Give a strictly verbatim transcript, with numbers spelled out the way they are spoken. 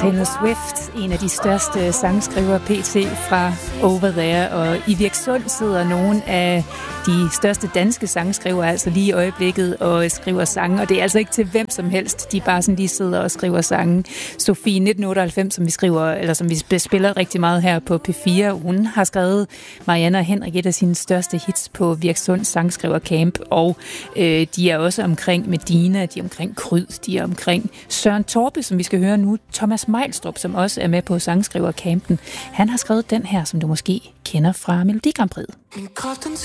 Taylor Swift, en af de største sangskrivere P T fra Over There, og i Virksund sidder nogle af de største danske sangskrivere altså lige i øjeblikket og skriver sange, og det er altså ikke til hvem som helst, de bare sådan lige sidder og skriver sange. Sofie nitten otteoghalvfems, som vi skriver, eller som vi spiller rigtig meget her på P fire, hun har skrevet Marianne og Henrik, et af sine største hits på Virksund Sangskrivercamp, og øh, de er også omkring Medina, de er omkring Kryd, de er omkring Søren Torpe, som vi skal høre nu, Thomas Meilstrup, som også er med på Sangskrivercampen. Han har skrevet den her, som du måske kender fra Melodi Grand Prix.